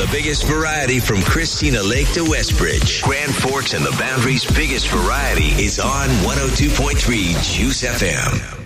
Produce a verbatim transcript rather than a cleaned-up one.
The biggest variety from Christina Lake to Westbridge. Grand Forks and the Boundary's biggest variety is on one oh two point three Juice F M.